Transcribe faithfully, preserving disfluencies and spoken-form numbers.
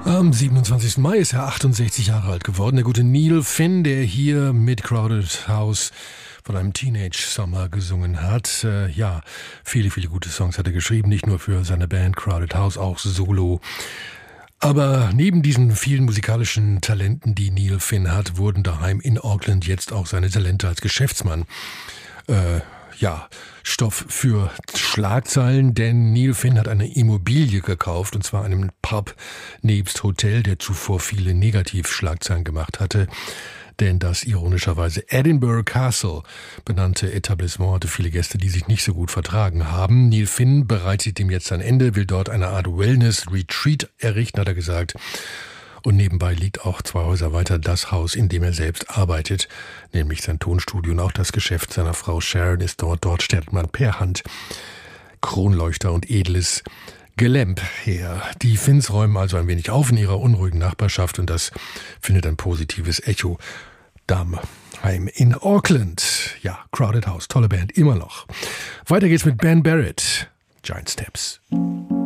Am siebenundzwanzigsten Mai ist er achtundsechzig Jahre alt geworden, der gute Neil Finn, der hier mit Crowded House von einem Teenage Summer gesungen hat. Äh, ja, viele, viele gute Songs hat er geschrieben, nicht nur für seine Band Crowded House, auch solo. Aber neben diesen vielen musikalischen Talenten, die Neil Finn hat, wurden daheim in Auckland jetzt auch seine Talente als Geschäftsmann äh, ja, Stoff für Schlagzeilen, denn Neil Finn hat eine Immobilie gekauft, und zwar einen Pub nebst Hotel, der zuvor viele Negativschlagzeilen gemacht hatte. Denn das ironischerweise Edinburgh Castle benannte Etablissement hatte viele Gäste, die sich nicht so gut vertragen haben. Neil Finn bereitet dem jetzt ein Ende, will dort eine Art Wellness-Retreat errichten, hat er gesagt. Und nebenbei liegt auch zwei Häuser weiter das Haus, in dem er selbst arbeitet, nämlich sein Tonstudio, und auch das Geschäft seiner Frau Sharon ist dort. Dort stellt man per Hand Kronleuchter und edles Gelämp her. Die Finns räumen also ein wenig auf in ihrer unruhigen Nachbarschaft, und das findet ein positives Echo daheim in Auckland. Ja, Crowded House, tolle Band, immer noch. Weiter geht's mit Ben Barrett, Giant Steps.